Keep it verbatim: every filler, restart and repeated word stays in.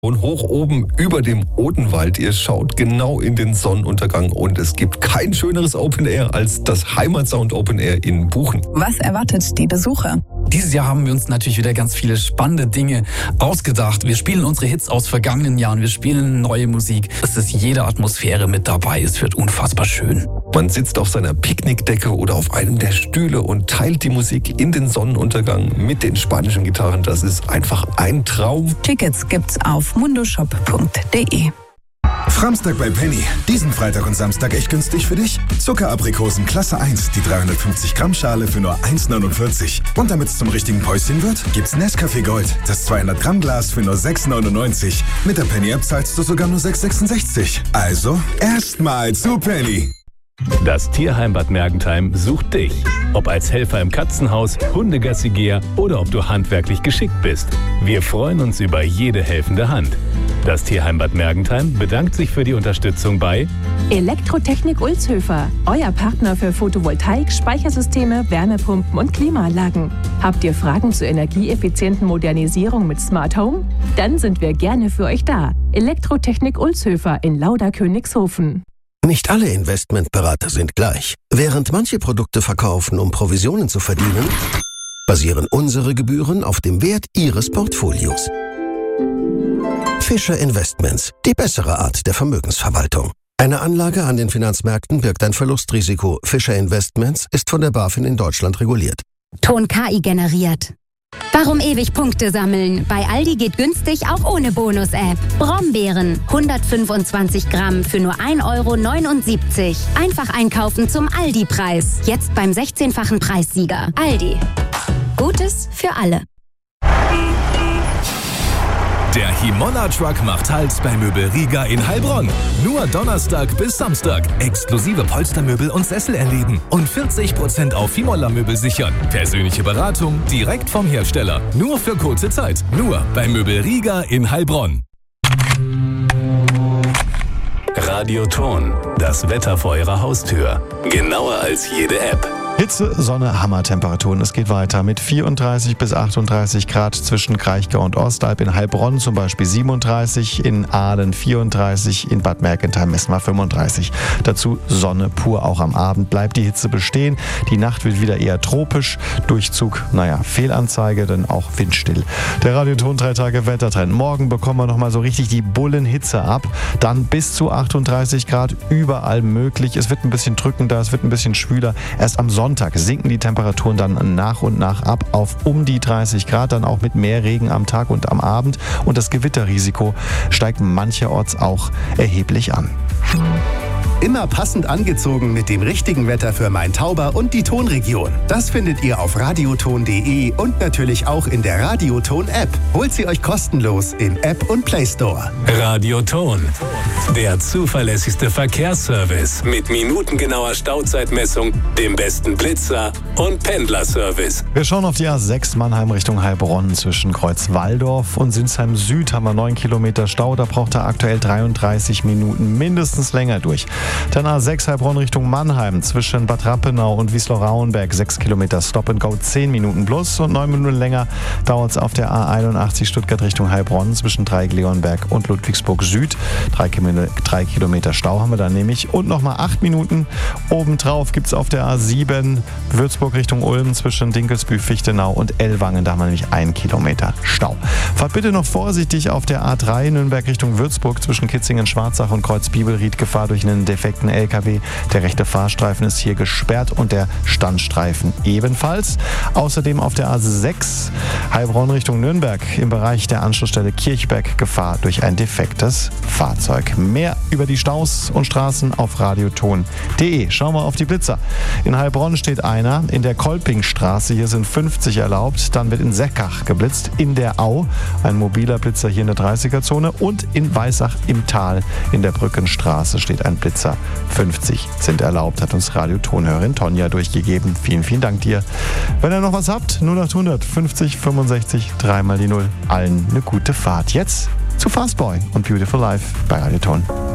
Und hoch oben über dem Odenwald, ihr schaut genau in den Sonnenuntergang und es gibt kein schöneres Open Air als das Heimatsound Open Air in Buchen. Was erwartet die Besucher? Dieses Jahr haben wir uns natürlich wieder ganz viele spannende Dinge ausgedacht. Wir spielen unsere Hits aus vergangenen Jahren, wir spielen neue Musik. Es ist jede Atmosphäre mit dabei, es wird unfassbar schön. Man sitzt auf seiner Picknickdecke oder auf einem der Stühle und teilt die Musik in den Sonnenuntergang mit den spanischen Gitarren. Das ist einfach ein Traum. Tickets gibt's auf mundoshop punkt de. Framstag bei Penny. Diesen Freitag und Samstag echt günstig für dich. Zuckeraprikosen Klasse eins, die dreihundertfünfzig Gramm Schale für nur eins neunundvierzig. Und damit es zum richtigen Päuschen wird, gibt's Nescafé Gold, das zweihundert Gramm Glas für nur sechs neunundneunzig. Mit der Penny-App zahlst du sogar nur sechs sechsundsechzig. Also erstmal zu Penny. Das Tierheim Bad Mergentheim sucht dich. Ob als Helfer im Katzenhaus, Hundegassigeher oder ob du handwerklich geschickt bist. Wir freuen uns über jede helfende Hand. Das Tierheim Bad Mergentheim bedankt sich für die Unterstützung bei Elektrotechnik Ulzhöfer, euer Partner für Photovoltaik, Speichersysteme, Wärmepumpen und Klimaanlagen. Habt ihr Fragen zur energieeffizienten Modernisierung mit Smart Home? Dann sind wir gerne für euch da. Elektrotechnik Ulzhöfer in Lauda-Königshofen. Nicht alle Investmentberater sind gleich. Während manche Produkte verkaufen, um Provisionen zu verdienen, basieren unsere Gebühren auf dem Wert Ihres Portfolios. Fischer Investments, die bessere Art der Vermögensverwaltung. Eine Anlage an den Finanzmärkten birgt ein Verlustrisiko. Fischer Investments ist von der BaFin in Deutschland reguliert. Ton K I generiert. Warum ewig Punkte sammeln? Bei Aldi geht günstig auch ohne Bonus-App. Brombeeren, hundertfünfundzwanzig Gramm für nur ein Euro neunundsiebzig. Einfach einkaufen zum Aldi-Preis. Jetzt beim sechzehnfachen Preissieger. Aldi. Gutes für alle. Der Himolla-Truck macht Halt bei Möbel Riga in Heilbronn. Nur Donnerstag bis Samstag. Exklusive Polstermöbel und Sessel erleben. Und vierzig Prozent auf Himolla-Möbel sichern. Persönliche Beratung direkt vom Hersteller. Nur für kurze Zeit. Nur bei Möbel Riga in Heilbronn. Radioton. Das Wetter vor Ihrer Haustür. Genauer als jede App. Hitze, Sonne, Hammertemperaturen. Es geht weiter mit vierunddreißig bis achtunddreißig Grad zwischen Kraichgau und Ostalb. In Heilbronn zum Beispiel siebenunddreißig, in Aalen vierunddreißig, in Bad Mergentheim messen wir fünfunddreißig. Dazu Sonne pur. Auch am Abend bleibt die Hitze bestehen. Die Nacht wird wieder eher tropisch. Durchzug, naja, Fehlanzeige, dann auch windstill. Der Radioton drei Tage Wettertrend. Morgen bekommen wir nochmal so richtig die Bullenhitze ab. Dann bis zu achtunddreißig Grad überall möglich. Es wird ein bisschen drückender, es wird ein bisschen schwüler. Erst am Sonntag sinken die Temperaturen dann nach und nach ab auf um die dreißig Grad, dann auch mit mehr Regen am Tag und am Abend. Und das Gewitterrisiko steigt mancherorts auch erheblich an. Immer passend angezogen mit dem richtigen Wetter für Main-Tauber und die Tonregion. Das findet ihr auf radioton punkt de und natürlich auch in der Radioton-App. Holt sie euch kostenlos im App und Play Store. Radioton. Der zuverlässigste Verkehrsservice mit minutengenauer Stauzeitmessung, dem besten Blitzer und Pendlerservice. Wir schauen auf die A sechs Mannheim Richtung Heilbronn. Zwischen Kreuz-Walldorf und Sinsheim Süd haben wir neun Kilometer Stau. Da braucht er aktuell dreiunddreißig Minuten mindestens länger durch. Dann A sechs Heilbronn Richtung Mannheim. Zwischen Bad Rappenau und Wieslow-Rauenberg sechs Kilometer Stop and Go, zehn Minuten plus. Und neun Minuten länger dauert es auf der A einundachtzig Stuttgart Richtung Heilbronn. Zwischen Dreieck-Leonberg und Ludwigsburg Süd. Drei Kilometer, drei Kilometer Stau haben wir da nämlich. Und nochmal acht Minuten. Obendrauf gibt es auf der A sieben Würzburg Richtung Ulm zwischen Dinkelsbühl, Fichtenau und Ellwangen. Da haben wir nämlich einen Kilometer Stau. Fahrt bitte noch vorsichtig auf der A drei Nürnberg Richtung Würzburg zwischen Kitzingen, Schwarzach und Kreuz-Bibelried. Gefahr durch einen defekten L K W. Der rechte Fahrstreifen ist hier gesperrt und der Standstreifen ebenfalls. Außerdem auf der A sechs Heilbronn Richtung Nürnberg im Bereich der Anschlussstelle Kirchberg Gefahr durch ein defektes Fahrzeug. Mehr über die Staus und Straßen auf radioton punkt de. Schauen wir auf die Blitzer. In Heilbronn steht einer in der Kolpingstraße. Hier sind fünfzig erlaubt. Dann wird in Seckach geblitzt. In der Au ein mobiler Blitzer hier in der dreißiger-Zone. Und in Weissach im Tal in der Brückenstraße steht ein Blitzer. fünfzig sind erlaubt, hat uns Radiotonhörerin Tonja durchgegeben. Vielen, vielen Dank dir. Wenn ihr noch was habt, null achthundert fünfzig fünfundsechzig, dreimal die Null. Allen eine gute Fahrt. Jetzt zu Fastboy und Beautiful Life bei Radioton.